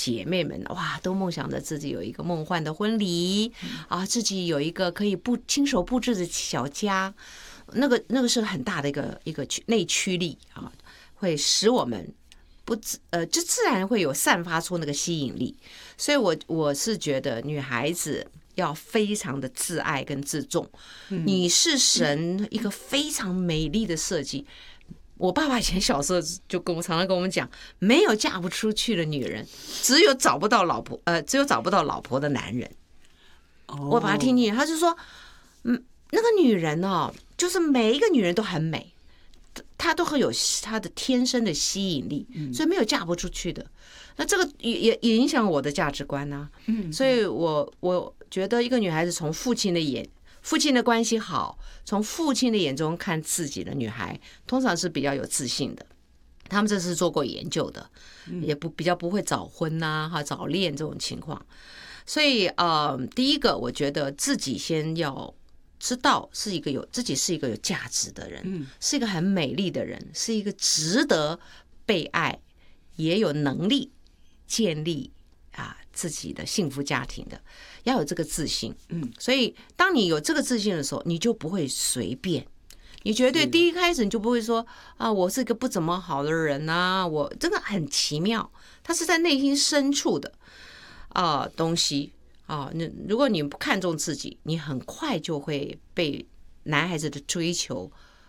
姐妹们哇，都梦想着自己有一个梦幻的婚礼啊，自己有一个可以亲手布置的小家，那个是很大的一个内驱力啊，会使我们就自然会有散发出那个吸引力。所以我是觉得女孩子要非常的自爱跟自重，你是神一个非常美丽的设计。我爸爸以前小时候就常常跟我们讲，没有嫁不出去的女人，只有找不到老婆的男人。我把他听进去，他就说，那个女人哦，就是每一个女人都很美，她都很有她的天生的吸引力，所以没有嫁不出去的。那这个也影响我的价值观啊。所以我觉得一个女孩子从父亲的关系好，从父亲的眼中看自己的女孩，通常是比较有自信的。他们这是做过研究的，也比较不会早婚早恋这种情况。所以第一个，我觉得自己先要知道自己是一个有价值的人，是一个很美丽的人，是一个值得被爱，也有能力建立自己的幸福家庭的，要有这个自信。所以当你有这个自信的时候，你就不会随便，你绝对第一开始你就不会说我是一个不怎么好的人啊，我这个很奇妙，它是在内心深处的东西如果你不看重自己，你很快就会被男孩子的追求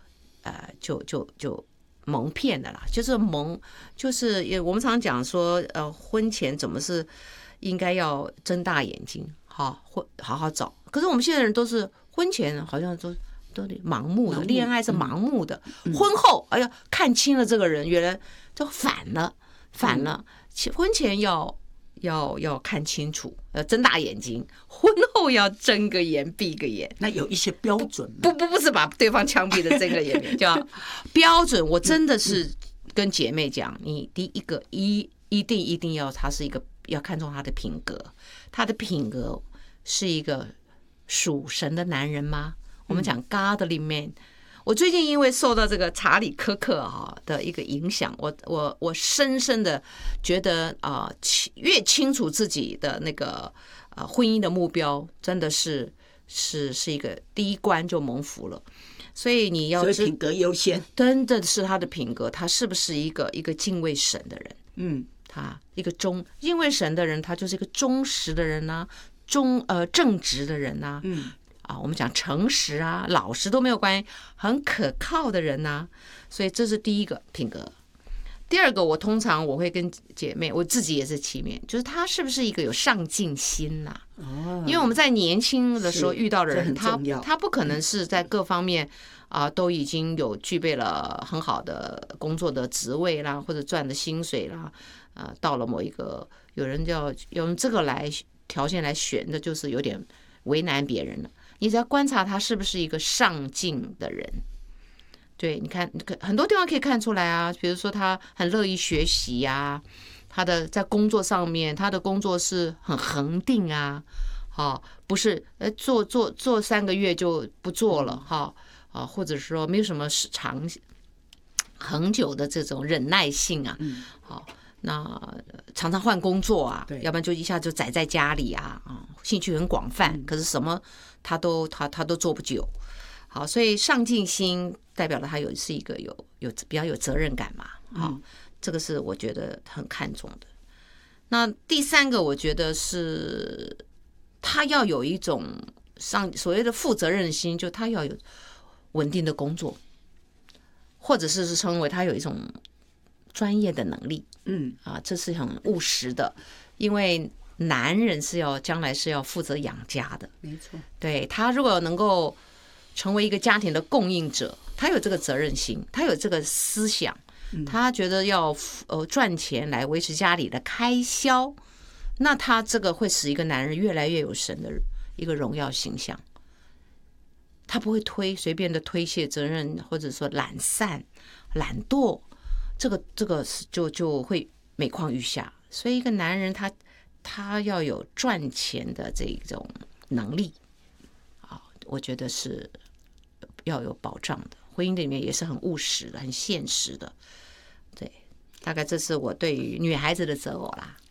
就蒙骗的啦，就是我们常讲说婚前怎么是应该要睁大眼睛好好找，可是我们现在人都是婚前好像都盲目的，恋爱是盲目的，婚后哎呀看清了这个人，原来就反了。婚前要看清楚，要睁大眼睛，婚后要睁个眼闭个眼。 那有一些标准吗？ 不是把对方枪毙的睁个眼叫标准。我真的是跟姐妹讲，你第一个一定要他是一个要看重他的品格，他的品格是一个属神的男人吗？我们讲 godly man。我最近因为受到这个查理科克的一个影响，我深深的觉得越清楚自己的那个婚姻的目标，真的是一个第一关就蒙福了。所以你要品格优先， 真的是他的品格，他是不是一个敬畏神的人？他一个敬畏神的人，他就是一个忠实的人啊，正直的人啊。我们讲诚实老实都没有关系，很可靠的人所以这是第一个品格。第二个，通常我会跟姐妹，我自己也是起面，就是他是不是一个有上进心因为我们在年轻的时候遇到的人，他不可能是在各方面都已经有具备了很好的工作的职位啦，或者赚的薪水啦，到了某一个有人要用这个条件来选的，就是有点为难别人了。你只要观察他是不是一个上进的人，对，你看很多地方可以看出来比如说他很乐意学习他的在工作上面，他的工作是很恒定不是做3个月就不做了或者说没有什么恒久的这种忍耐性那常常换工作要不然就一下就宅在家里兴趣很广泛，可是什么他都做不久。好，所以上进心代表了他是一个比较有责任感嘛。这个是我觉得很看重的。那第三个，我觉得是他要有一种所谓的负责任心，就他要有稳定的工作，或者是称为他有一种专业的能力。这是很务实的，因为男人将来是要负责养家的， 没错。对， 他如果能够成为一个家庭的供应者，他有这个责任心，他有这个思想，他觉得要赚钱来维持家里的开销，那他这个会使一个男人越来越有神的一个荣耀形象。他不会随便的推卸责任，或者说懒散、懒惰，这个就会每况愈下。所以一个男人他要有赚钱的这种能力我觉得是要有保障的。婚姻里面也是很务实的、很现实的。对，大概这是我对于女孩子的择偶啦。